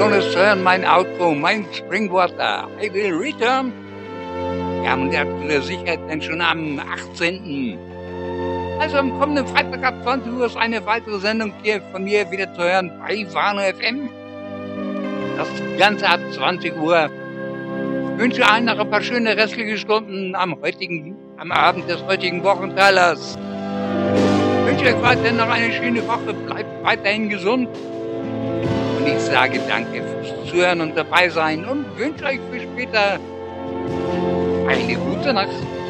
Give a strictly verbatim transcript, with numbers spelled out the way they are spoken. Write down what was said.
schon es zu hören, mein Outro, mein Springwater. I will return. Ja, und der hat wieder Sicherheit denn schon am achtzehnten Also am kommenden Freitag ab zwanzig Uhr ist eine weitere Sendung hier von mir wieder zu hören bei Warner F M. Das Ganze ab zwanzig Uhr. Ich wünsche allen noch ein paar schöne restliche Stunden am heutigen, am Abend des heutigen Wochenteilers. Ich wünsche euch weiterhin noch eine schöne Woche. Bleibt weiterhin gesund. Und ich sage danke fürs Zuhören und dabei sein und wünsche euch für später eine gute Nacht.